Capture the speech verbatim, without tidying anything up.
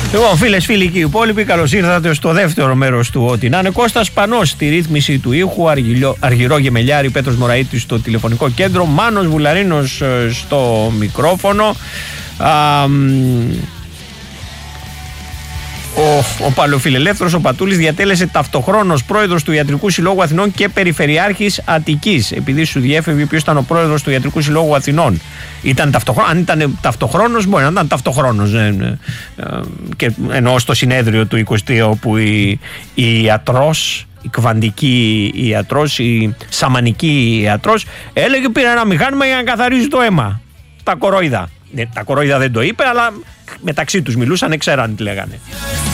Λοιπόν, φίλες, φίλοι και οι υπόλοιποι, καλώς ήρθατε στο δεύτερο μέρος του Ό,τι να είναι. Κώστας Πανός στη ρύθμιση του ήχου, Αργυλιο, Αργυρό Γεμελιάρη, Πέτρος Μωραΐτης στο τηλεφωνικό κέντρο, Μάνος Βουλαρίνος στο μικρόφωνο. Α, Ο, ο Παλαιοφιλελεύθερος ο Πατούλης διατέλεσε ταυτοχρόνως πρόεδρος του Ιατρικού Συλλόγου Αθηνών και Περιφερειάρχης Αττικής. Επειδή σου διέφευγε ποιος ήταν ο πρόεδρος του Ιατρικού Συλλόγου Αθηνών. Ήταν ταυτοχρόνος, αν ήταν ταυτοχρόνος, μπορεί να ήταν ταυτοχρόνος. Ε, ε, ε, και εννοώ στο συνέδριο του εικοστή, όπου η, η ιατρός, η κβαντική ιατρός, η σαμανική ιατρός, έλεγε πήρε ένα μηχάνημα για να καθαρίζει το αίμα. Τα κορόιδα. Ε, τα κορόιδα δεν το είπε, αλλά μεταξύ τους μιλούσαν, ξέραν τι λέγανε.